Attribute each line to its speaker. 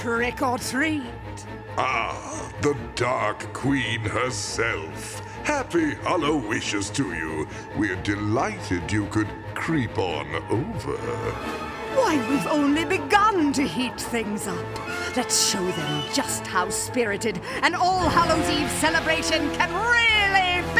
Speaker 1: trick or treat.
Speaker 2: Ah, the Dark Queen herself. Happy Hollow wishes to you. We're delighted you could creep on over.
Speaker 1: Why, we've only begun to heat things up. Let's show them just how spirited an All Hallows Eve celebration can really be.